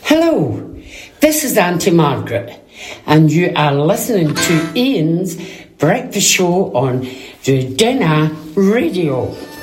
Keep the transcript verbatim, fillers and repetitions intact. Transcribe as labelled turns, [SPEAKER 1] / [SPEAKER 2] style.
[SPEAKER 1] Hello, this is Auntie Margaret, and you are listening to Ian's breakfast show on Dudina Radio.